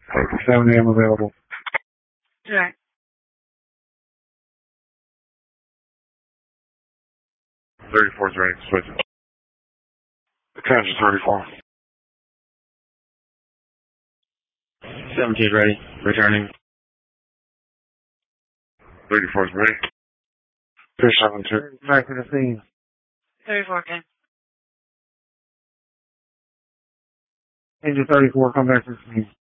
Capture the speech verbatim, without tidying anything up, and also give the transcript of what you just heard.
seven a.m. available. Right. thirty-four is ready. Switch. Attention, thirty-four. seventeen ready. Returning. thirty-four is ready. Fish seventeen. Back to the scene. thirty-four, okay. Engine thirty-four, come back to the scene.